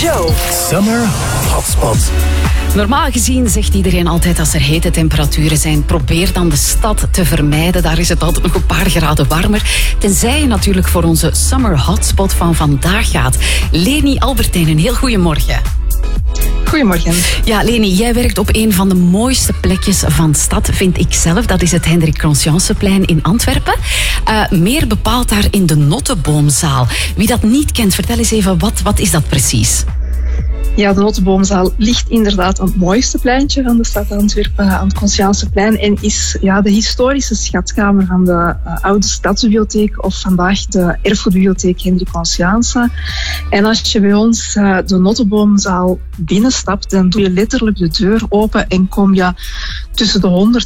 Joe. Summer Hotspot. Normaal gezien zegt iedereen altijd als er hete temperaturen zijn, probeer dan de stad te vermijden. Daar is het altijd nog een paar graden warmer. Tenzij je natuurlijk voor onze Summer Hotspot van vandaag gaat. Leni Albertijn, een heel goeiemorgen. Goedemorgen. Ja, Leni, jij werkt op een van de mooiste plekjes van de stad, vind ik zelf. Dat is het Hendrik Conscienceplein in Antwerpen. Meer bepaald daar in de Notteboomzaal. Wie dat niet kent, vertel eens even, wat is dat precies? Ja, de Notteboomzaal ligt inderdaad aan het mooiste pleintje van de stad Antwerpen, aan het Conscienceplein, en is de historische schatkamer van de oude stadsbibliotheek, of vandaag de erfgoedbibliotheek Hendrik Conscience. En als je bij ons de Notteboomzaal binnenstapt, dan doe je letterlijk de deur open en kom je tussen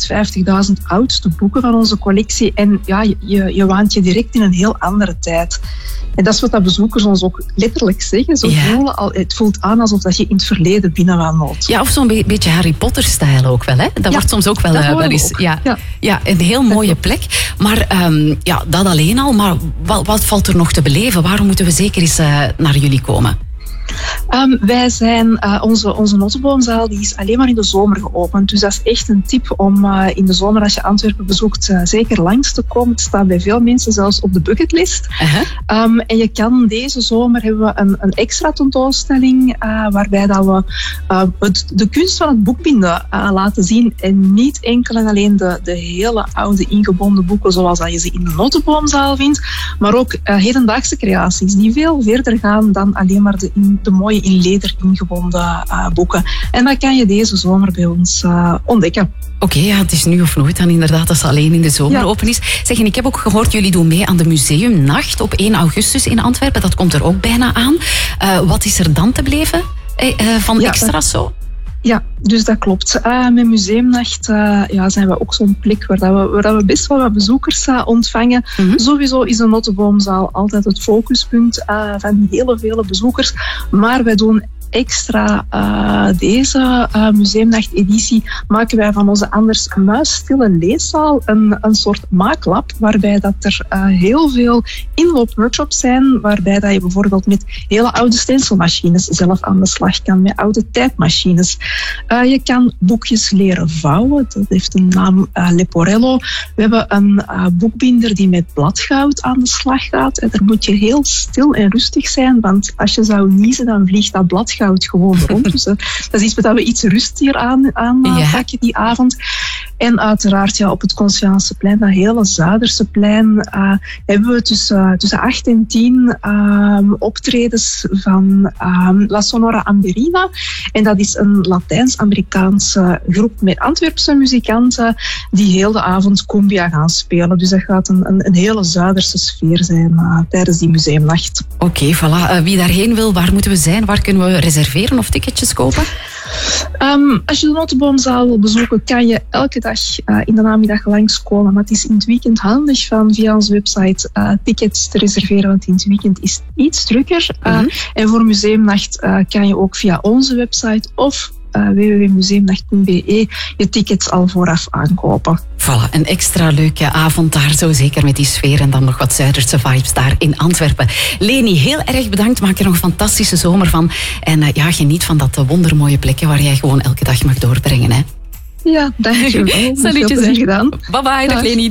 de 150.000 oudste boeken van onze collectie. En ja, je waant je direct in een heel andere tijd. En dat is wat de bezoekers ons ook letterlijk zeggen. Het voelt aan alsof dat je in het verleden binnenwandelt. Ja, of zo'n beetje Harry Potter-stijl ook wel, hè? Dat wordt soms ook wel eens. Ja, een heel mooie plek. Maar dat alleen al. Maar wat valt er nog te beleven? Waarom moeten we zeker eens naar jullie komen? Wij zijn, onze Notteboomzaal die is alleen maar in de zomer geopend. Dus dat is echt een tip om in de zomer, als je Antwerpen bezoekt, zeker langs te komen. Het staat bij veel mensen zelfs op de bucketlist. En je kan deze zomer hebben we een extra tentoonstelling waarbij dat we de kunst van het boekbinden laten zien. En niet enkel en alleen de hele oude ingebonden boeken zoals dat je ze in de Notteboomzaal vindt. Maar ook hedendaagse creaties die veel verder gaan dan alleen maar de mooie in leder ingebonden boeken. En dat kan je deze zomer bij ons ontdekken. Oké, het is nu of nooit dan inderdaad als het alleen in de zomer open is. Zeg, en ik heb ook gehoord, jullie doen mee aan de museumnacht op 1 augustus in Antwerpen. Dat komt er ook bijna aan. Wat is er dan te beleven van extra's zo? Ja, dus dat klopt. Met Museumnacht zijn we ook zo'n plek waar we best wel wat bezoekers ontvangen. Sowieso is de Notteboomzaal altijd het focuspunt van die hele vele bezoekers. Maar wij doen extra deze Museumnacht-editie maken wij van onze anders muisstille leeszaal een soort maaklab, waarbij dat er heel veel inloopworkshops zijn, waarbij dat je bijvoorbeeld met hele oude stencilmachines zelf aan de slag kan, met oude tijdmachines. Je kan boekjes leren vouwen, dat heeft een naam Leporello. We hebben een boekbinder die met bladgoud aan de slag gaat. En daar moet je heel stil en rustig zijn, want als je zou niezen, dan vliegt dat bladgoud gewoon rond. Dus dat is iets wat we iets rustiger aanpakken die avond. En uiteraard op het Conscienceplein, dat hele Zuiderse plein, hebben we tussen 8 en 10 optredens van La Sonora Amberina. En dat is een Latijns-Amerikaanse groep met Antwerpse muzikanten die heel de avond cumbia gaan spelen. Dus dat gaat een hele Zuiderse sfeer zijn tijdens die museumnacht. Oké, voilà. Wie daarheen wil, waar moeten we zijn? Waar kunnen we reserveren of ticketjes kopen? Als je de Notteboomzaal wil bezoeken, kan je elke dag in de namiddag langskomen. Maar het is in het weekend handig van via onze website tickets te reserveren, want in het weekend is het iets drukker. En voor Museumnacht kan je ook via onze website of www.museumnacht.be je tickets al vooraf aankopen. Voilà, een extra leuke avond daar, zo zeker met die sfeer en dan nog wat Zuiderse vibes daar in Antwerpen. Leni, heel erg bedankt. Maak er nog een fantastische zomer van. En geniet van dat wondermooie plekje waar jij gewoon elke dag mag doorbrengen. Hè? Ja, dankjewel. Salutjes. Gedaan. Bye bye, dag Leni.